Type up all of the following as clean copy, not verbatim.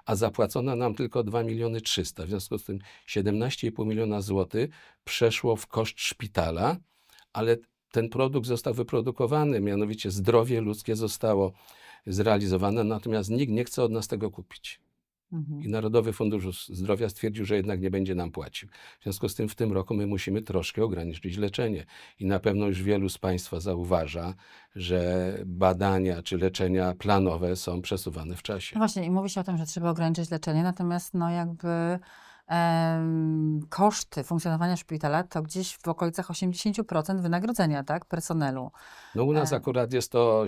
a zapłacono nam tylko 2 300 000. W związku z tym 17,5 miliona złotych przeszło w koszt szpitala, ale ten produkt został wyprodukowany, mianowicie zdrowie ludzkie zostało zrealizowane, natomiast nikt nie chce od nas tego kupić. I Narodowy Fundusz Zdrowia stwierdził, że jednak nie będzie nam płacił. W związku z tym w tym roku my musimy troszkę ograniczyć leczenie. I na pewno już wielu z Państwa zauważa, że badania czy leczenia planowe są przesuwane w czasie. No właśnie, i mówi się o tym, że trzeba ograniczyć leczenie, natomiast no jakby koszty funkcjonowania szpitala to gdzieś w okolicach 80% wynagrodzenia, tak, personelu. No u nas akurat jest to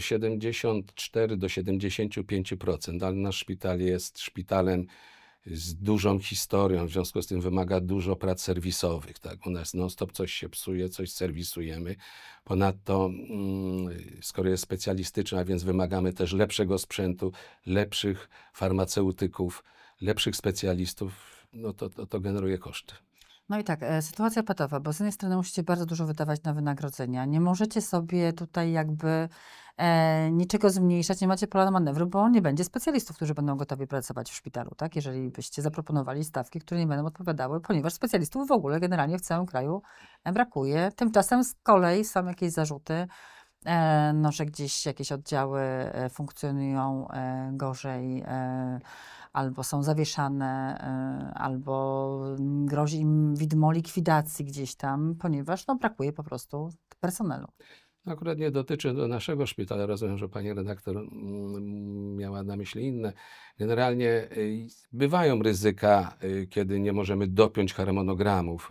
74 do 75%, ale nasz szpital jest szpitalem z dużą historią, w związku z tym wymaga dużo prac serwisowych. Tak? U nas non-stop coś się psuje, coś serwisujemy. Ponadto, skoro jest specjalistyczna, a więc wymagamy też lepszego sprzętu, lepszych farmaceutyków, lepszych specjalistów, no to generuje koszty. No i tak, sytuacja patowa, bo z jednej strony musicie bardzo dużo wydawać na wynagrodzenia. Nie możecie sobie tutaj jakby niczego zmniejszać, nie macie pola na manewru, bo nie będzie specjalistów, którzy będą gotowi pracować w szpitalu, tak? Jeżeli byście zaproponowali stawki, które nie będą odpowiadały, ponieważ specjalistów w ogóle generalnie w całym kraju brakuje. Tymczasem z kolei są jakieś zarzuty, no, że gdzieś jakieś oddziały funkcjonują gorzej, albo są zawieszane, albo grozi im widmo likwidacji gdzieś tam, ponieważ no, brakuje po prostu personelu. Akurat nie dotyczy to naszego szpitala. Rozumiem, że pani redaktor miała na myśli inne. Generalnie bywają ryzyka, kiedy nie możemy dopiąć harmonogramów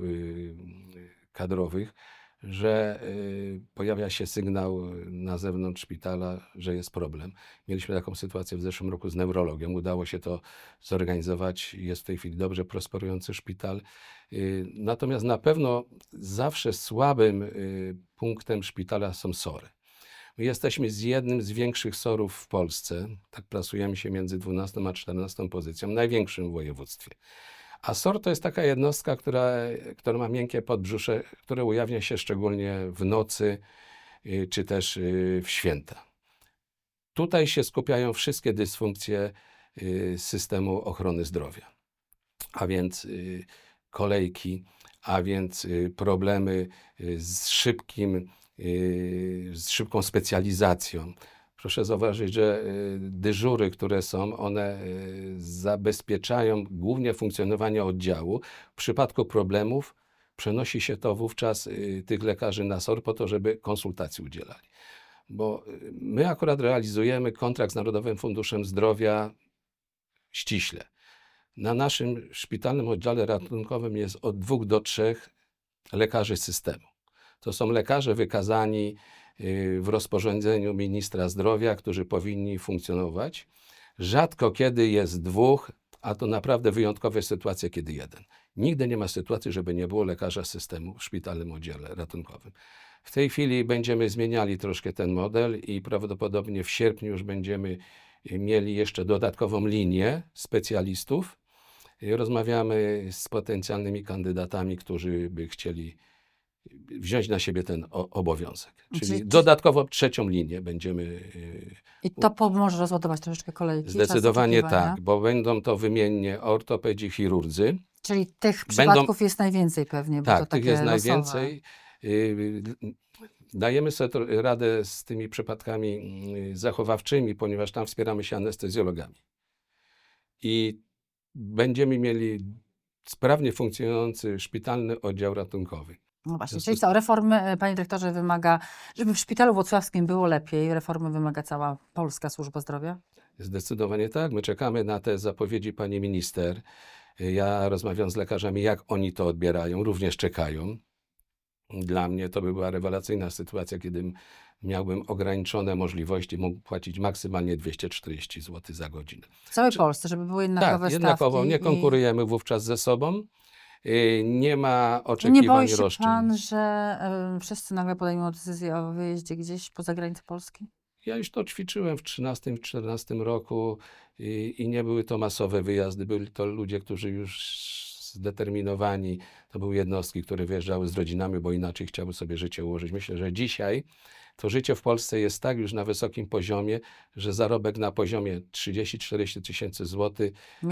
kadrowych, że pojawia się sygnał na zewnątrz szpitala, że jest problem. Mieliśmy taką sytuację w zeszłym roku z neurologiem. Udało się to zorganizować. Jest w tej chwili dobrze prosperujący szpital. Natomiast na pewno zawsze słabym punktem szpitala są SOR-y. My jesteśmy z jednym z większych SOR-ów w Polsce. Tak plasujemy się między 12 a 14 pozycją, największym w województwie. A SOR to jest taka jednostka, która ma miękkie podbrzusze, które ujawnia się szczególnie w nocy czy też w święta. Tutaj się skupiają wszystkie dysfunkcje systemu ochrony zdrowia, a więc kolejki, a więc problemy z szybką specjalizacją. Proszę zauważyć, że dyżury, które są, one zabezpieczają głównie funkcjonowanie oddziału. W przypadku problemów przenosi się to wówczas tych lekarzy na SOR po to, żeby konsultacji udzielali. Bo my akurat realizujemy kontrakt z Narodowym Funduszem Zdrowia ściśle. Na naszym szpitalnym oddziale ratunkowym jest od 2 do 3 lekarzy systemu. To są lekarze wykazani w rozporządzeniu ministra zdrowia, którzy powinni funkcjonować. Rzadko kiedy jest 2, a to naprawdę wyjątkowe sytuacje, kiedy 1. Nigdy nie ma sytuacji, żeby nie było lekarza systemu w szpitalnym oddziale ratunkowym. W tej chwili będziemy zmieniali troszkę ten model i prawdopodobnie w sierpniu już będziemy mieli jeszcze dodatkową linię specjalistów. Rozmawiamy z potencjalnymi kandydatami, którzy by chcieli wziąć na siebie ten obowiązek. Czyli dodatkowo 3. linię będziemy... I to pomoże rozładować troszeczkę kolejki? Zdecydowanie tak, bo będą to wymiennie ortopedzi, chirurdzy. Czyli tych przypadków jest najwięcej pewnie, bo tak, to takie tych jest losowe. najwięcej. Dajemy sobie radę z tymi przypadkami zachowawczymi, ponieważ tam wspieramy się anestezjologami. I będziemy mieli sprawnie funkcjonujący szpitalny oddział ratunkowy. No właśnie, czyli co, reformy, panie dyrektorze, wymaga, żeby w szpitalu włocławskim było lepiej, reformy wymaga cała polska służba zdrowia? Zdecydowanie tak. My czekamy na te zapowiedzi pani minister. Ja rozmawiam z lekarzami, jak oni to odbierają, również czekają. Dla mnie to by była rewelacyjna sytuacja, kiedy miałbym ograniczone możliwości, mógł płacić maksymalnie 240 zł za godzinę. W całej Polsce, żeby były jednakowe stawki. Tak, jednakowo. Nie konkurujemy wówczas ze sobą. Nie ma oczekiwań roszczeń. Nie boi się roszczeń. pan, że wszyscy nagle podejmą decyzję o wyjeździe gdzieś poza granicę Polski? Ja już to ćwiczyłem w 2013 roku i nie były to masowe wyjazdy. Byli to ludzie, którzy już zdeterminowani. To były jednostki, które wyjeżdżały z rodzinami, bo inaczej chciały sobie życie ułożyć. Myślę, że dzisiaj to życie w Polsce jest tak już na wysokim poziomie, że zarobek na poziomie 30-40 tysięcy złotych